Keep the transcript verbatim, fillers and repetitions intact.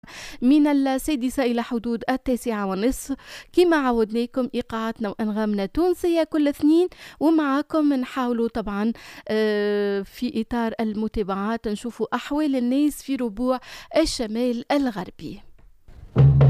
من السادسة إلى حدود التاسعة والنصف. كما عودناكم إيقاعاتنا وأنغامنا تونسية كل اثنين، ومعاكم نحاولوا طبعا آه، في إطار المتابعات نشوفوا أحوال الناس في ربوع الشمال الغربي.